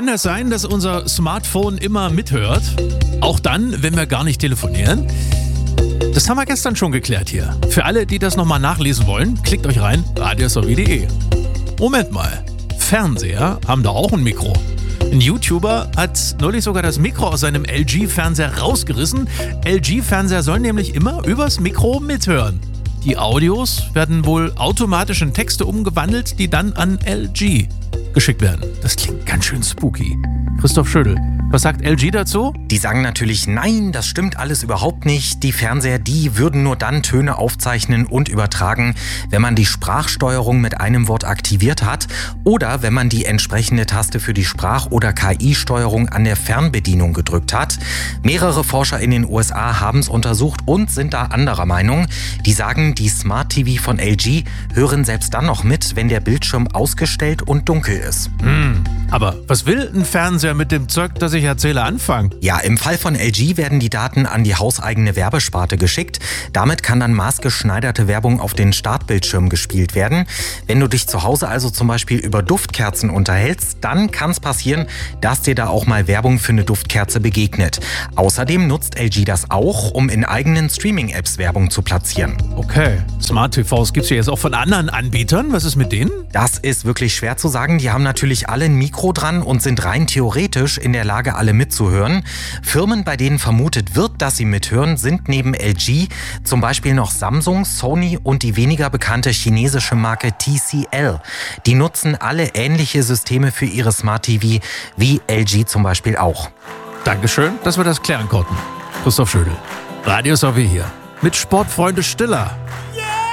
das sein, dass unser Smartphone immer mithört? Auch dann, wenn wir gar nicht telefonieren? Das haben wir gestern schon geklärt hier. Für alle, die das nochmal nachlesen wollen, klickt euch rein, radiosw.de. Moment mal, Fernseher haben da auch ein Mikro. Ein YouTuber hat neulich sogar das Mikro aus seinem LG-Fernseher rausgerissen. LG-Fernseher sollen nämlich immer übers Mikro mithören. Die Audios werden wohl automatisch in Texte umgewandelt, die dann an LG geschickt werden. Das klingt ganz schön spooky. Christoph Schödel, was sagt LG dazu? Die sagen natürlich, nein, das stimmt alles überhaupt nicht. Die Fernseher, die würden nur dann Töne aufzeichnen und übertragen, wenn man die Sprachsteuerung mit einem Wort aktiviert hat oder wenn man die entsprechende Taste für die Sprach- oder KI-Steuerung an der Fernbedienung gedrückt hat. Mehrere Forscher in den USA haben es untersucht und sind da anderer Meinung. Die sagen, die Smart TV von LG hören selbst dann noch mit, wenn der Bildschirm ausgestellt und dunkel ist. Aber was will ein Fernseher mit dem Zeug, das ich erzähle, anfangen? Ja, im Fall von LG werden die Daten an die hauseigene Werbesparte geschickt. Damit kann dann maßgeschneiderte Werbung auf den Startbildschirm gespielt werden. Wenn du dich zu Hause also zum Beispiel über Duftkerzen unterhältst, dann kann es passieren, dass dir da auch mal Werbung für eine Duftkerze begegnet. Außerdem nutzt LG das auch, um in eigenen Streaming-Apps Werbung zu platzieren. Okay, Smart TVs gibt es ja jetzt auch von anderen Anbietern. Was ist mit denen? Das ist wirklich schwer zu sagen. Die haben natürlich alle ein Mikro dran und sind rein theoretisch in der Lage, alle mitzuhören. Firmen, bei denen vermutet wird, dass sie mithören, sind neben LG zum Beispiel noch Samsung, Sony und die weniger bekannte chinesische Marke TCL. Die nutzen alle ähnliche Systeme für ihre Smart TV, wie LG zum Beispiel auch. Dankeschön, dass wir das klären konnten. Christoph Schödel, Radio SW hier mit Sportfreunde Stiller.